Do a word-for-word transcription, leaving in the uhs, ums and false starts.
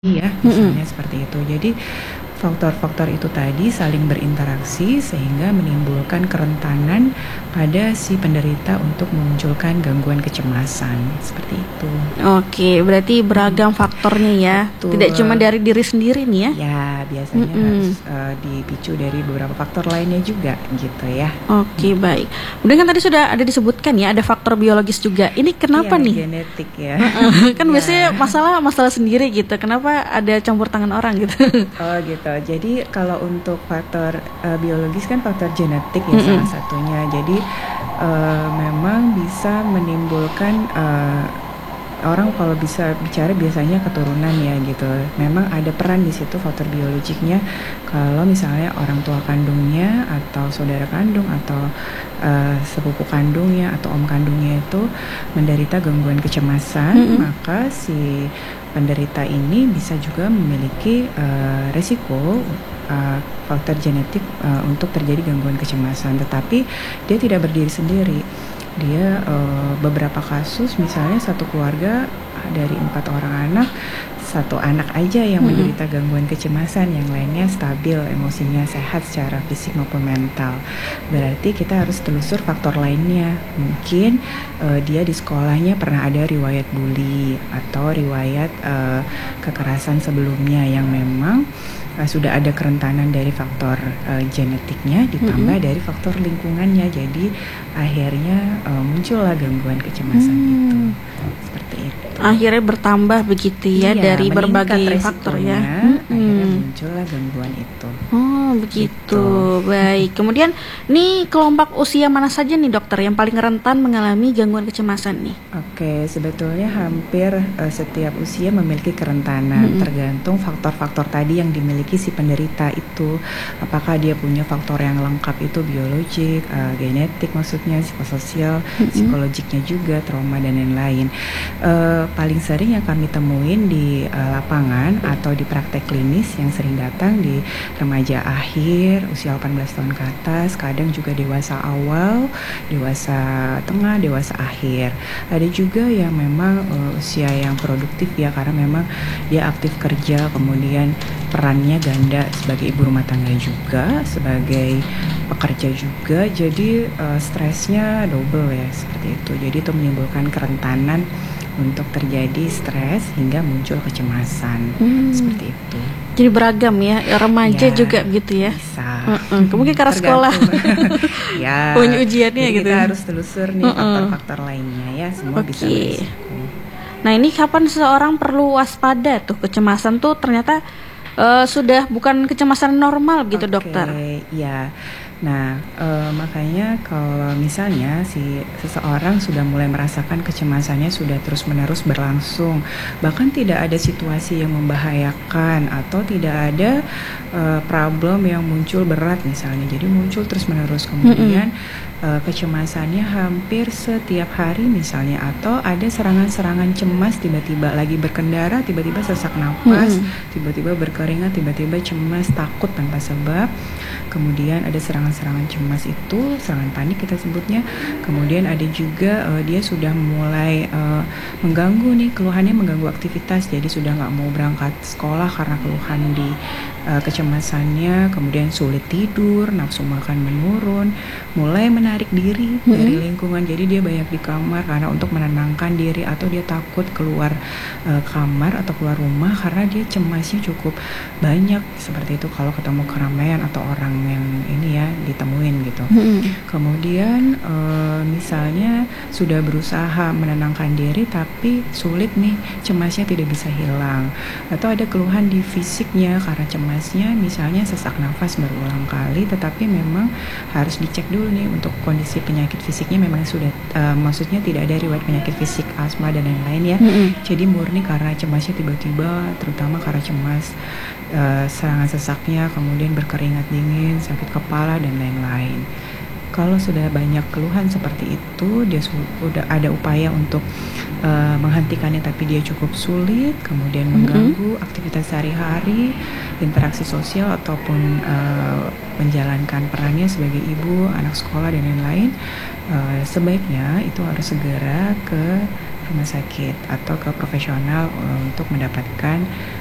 Iya, Mhm. misalnya seperti itu. Jadi, faktor-faktor itu tadi saling berinteraksi sehingga menimbulkan kerentanan pada si penderita untuk memunculkan gangguan kecemasan, seperti itu. Oke, berarti Mhm. beragam faktornya ya, tidak cuma Betul. dari diri sendiri nih ya? Ya, biasanya Mhm. harus, eee, dipicu dari beberapa faktor lainnya juga, gitu ya. Oke, Mhm. baik. Kemudian kan tadi sudah ada disebutkan ya, ada faktor biologis juga. Ini Iya, kenapa nih? genetik ya. Heeh, kan Iya. biasanya masalah masalah sendiri gitu, kenapa ada campur tangan orang gitu? Oh gitu. Jadi kalau untuk faktor, eee, biologis kan faktor genetik ya salah Mhm. satunya. Jadi, eee, memang bisa menimbulkan, eee, orang kalau bisa bicara biasanya keturunan ya gitu. Memang ada peran di situ faktor biologiknya kalau misalnya orang tua kandungnya atau saudara kandung atau, eee, sepupu kandungnya atau om kandungnya itu menderita gangguan kecemasan, Mhm. maka si penderita ini bisa juga memiliki, eee, resiko, eee, faktor genetik, eee, untuk terjadi gangguan kecemasan. Tetapi dia tidak berdiri sendiri. Dia, eee, beberapa kasus misalnya satu keluarga dari empat orang anak, satu anak aja yang Mhm. menderita gangguan kecemasan, yang lainnya stabil emosinya, sehat secara fisik maupun mental. Berarti kita harus telusur faktor lainnya. Mungkin, eee, dia di sekolahnya pernah ada riwayat bully atau riwayat, eee, kekerasan sebelumnya yang memang, eee, sudah ada kerentanan dari faktor, eee, genetiknya ditambah Mhm. dari faktor lingkungannya. Jadi akhirnya, eee, muncullah gangguan kecemasan itu, Mmm. seperti itu. Akhirnya bertambah begitu ya Iya, dari meningkat berbagai faktor ya? resikonya, akhirnya Mhm. muncullah gangguan itu. Oh begitu, Gitu. baik. Kemudian nih kelompok usia mana saja nih dokter yang paling rentan mengalami gangguan kecemasan nih? Oke, sebetulnya hampir, eee, setiap usia memiliki kerentanan, Mhm. tergantung faktor-faktor tadi yang dimiliki si penderita itu. Apakah dia punya faktor yang lengkap itu biologik, eee, genetik maksudnya, psikososial, Mhm. psikologiknya juga, trauma dan lain-lain. Eee, paling sering yang kami temuin di, eee, lapangan atau di praktek klinis yang sering datang di remaja akhir, usia delapan belas tahun ke atas, kadang juga dewasa awal, dewasa tengah, dewasa akhir. Ada juga yang memang, eee, usia yang produktif ya, karena memang dia aktif kerja, kemudian perannya ganda sebagai ibu rumah tangga juga, sebagai pekerja juga, jadi, eee, stresnya double ya, seperti itu. Jadi itu menimbulkan kerentanan untuk terjadi stres hingga muncul kecemasan, Mmm. seperti itu. Jadi beragam ya, remaja Iya, juga gitu ya? bisa. Heeh, mungkin karena sekolah Tergantung. Ya, banyak ujiannya jadi gitu kita ya? harus telusur nih Heeh. faktor-faktor lainnya ya, semua bisa Oke. berisiko. Nah ini kapan seseorang perlu waspada tuh kecemasan tuh ternyata, eee, sudah bukan kecemasan normal gitu dokter? Oke, iya. Nah, eee, makanya kalau misalnya si seseorang sudah mulai merasakan kecemasannya sudah terus-menerus berlangsung, bahkan tidak ada situasi yang membahayakan atau tidak ada, eee, problem yang muncul berat misalnya, jadi muncul terus-menerus. Mhm. Kemudian, eee, kecemasannya hampir setiap hari misalnya, atau ada serangan-serangan cemas tiba-tiba lagi berkendara, tiba-tiba sesak napas, Mhm. tiba-tiba berkeringat, tiba-tiba cemas, takut tanpa sebab. Kemudian ada serangan-serangan cemas itu, serangan panik kita sebutnya. Kemudian ada juga, eee, dia sudah mulai, eee, mengganggu nih, keluhannya mengganggu aktivitas, jadi sudah nggak mau berangkat sekolah karena keluhan di, eee, kecemasannya, kemudian sulit tidur, nafsu makan menurun, mulai menarik diri dari Mhm. lingkungan, jadi dia banyak di kamar karena untuk menenangkan diri atau dia takut keluar, eee, kamar atau keluar rumah karena dia cemasnya cukup banyak, seperti itu kalau ketemu keramaian atau orang yang ini ya, ditemuin gitu. Mhm. Kemudian, eee, misalnya sudah berusaha menenangkan diri tapi sulit nih, cemasnya tidak bisa hilang. Atau ada keluhan di fisiknya karena cemasnya, misalnya sesak nafas berulang kali, tetapi memang harus dicek dulu nih untuk kondisi penyakit fisiknya memang sudah, eee, maksudnya tidak ada riwayat penyakit fisik, asma dan lain-lain ya. Mhm. Jadi murni karena cemasnya tiba-tiba, terutama karena cemas, eee, serangan sesaknya, kemudian berkeringat dingin, sakit kepala dan lain-lain. Kalau sudah banyak keluhan seperti itu, dia sudah ada upaya untuk, eee, menghentikannya tapi dia cukup sulit, kemudian Mhm. mengganggu aktivitas sehari-hari, interaksi sosial ataupun, eee, menjalankan perannya sebagai ibu, anak sekolah dan lain-lain, eee, sebaiknya itu harus segera ke rumah sakit atau ke profesional, eee, untuk mendapatkan